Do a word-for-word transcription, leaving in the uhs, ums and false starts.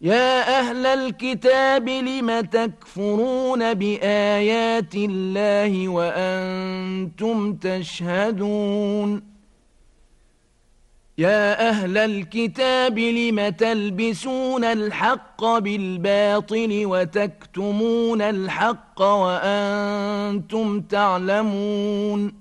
يا أهل الكتاب لم تكفرون بآيات الله وأنتم تشهدون يا أهل الكتاب لم تلبسون الحق بالباطل وتكتمون الحق وأنتم تعلمون